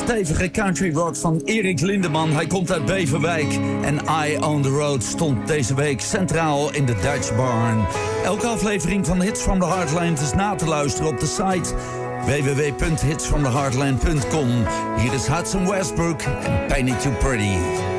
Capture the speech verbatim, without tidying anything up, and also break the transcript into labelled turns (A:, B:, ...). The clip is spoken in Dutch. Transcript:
A: stevige country rock van Erik Lindeman. Hij komt uit Beverwijk. En Eye on the Road stond deze week centraal in de Dutch Barn. Elke aflevering van Hits from the Heartland is na te luisteren op de site w w w punt hits from the heartland punt com. Hier is Hudson Westbrook en Paint It Too Pretty.